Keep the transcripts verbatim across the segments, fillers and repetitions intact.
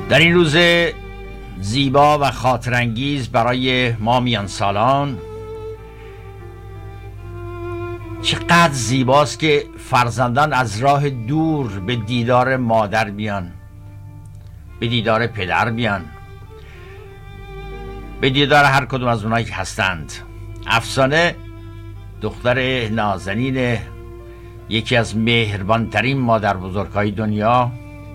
در این روز زیبا و خاطرانگیز برای ما میان سالان، چقدر زیباست که فرزندان از راه دور به دیدار مادر بیان، به دیدار پدر بیان، به دیدار هر کدوم از اونایی که هستند. افسانه دختر نازنین یکی از مهربانترین مادر بزرگهای دنیا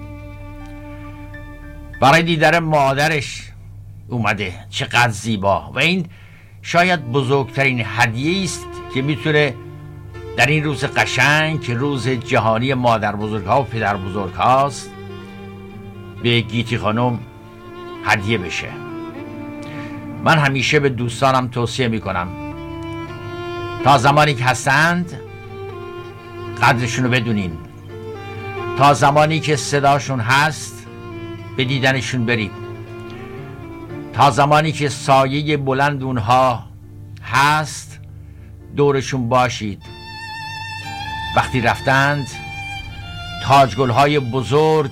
برای دیدار مادرش اومده. چقدر زیبا! و این شاید بزرگترین هدیه است که میتونه در این روز قشنگ که روز جهانی مادر بزرگها و پدر بزرگهاست به گیتی خانم هدیه بشه. من همیشه به دوستانم توصیه میکنم تا زمانی که هستند قدرشون رو بدونین، تا زمانی که صداشون هست به دیدنشون برید، تا زمانی که سایه بلند اونها هست دورشون باشید. وقتی رفتند تاجگلهای بزرگ،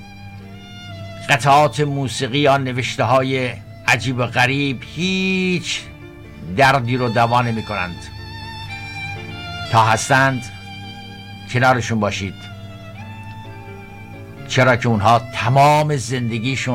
قطعات موسیقی یا نوشته های عجیب و غریب هیچ دردی رو دوا نمی کنند. تا هستند کنارشون باشید، چرا که اونها تمام زندگیشون